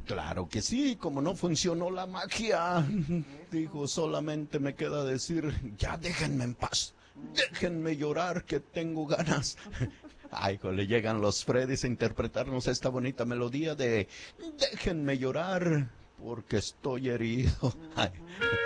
Claro que sí, como no funcionó la magia. Digo, solamente me queda decir, ya déjenme en paz. Déjenme llorar que tengo ganas. Ay, le llegan los Freddys a interpretarnos esta bonita melodía de déjenme llorar porque estoy herido. Ay,